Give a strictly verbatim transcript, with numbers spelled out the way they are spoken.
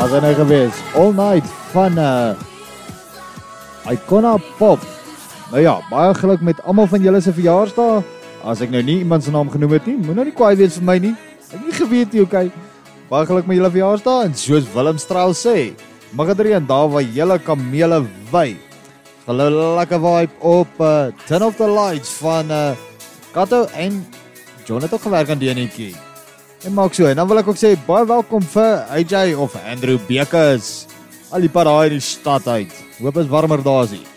Daar zijn hy gewees. All Night van uh, Icona Pop. Nou ja, baie geluk met almal van julle se verjaarsdae. As ek nou nie iemand se naam genoem het nie, moet nou nie kwaai wees vir my nie. Ek het nie geweet nie, okay. Baie geluk met julle verjaarsdae en soos Willem Strauss sê, mag dit reën daar waar julle kamele wy. Hulle lekker vibe op uh, Turn Off The Lights van uh, Kato en John het ook gewerk aan die netjie. En maak so, en dan wil ek ook sê, baie welkom vir A J of Andrew Bekes. Al die pad daar in die stad uit. Hoop is warmer daar is.